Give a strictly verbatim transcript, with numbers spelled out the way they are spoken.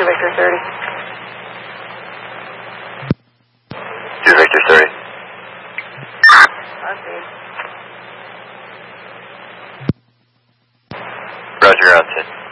Victor thirty. two Victor thirty. Okay. Roger, you're on set.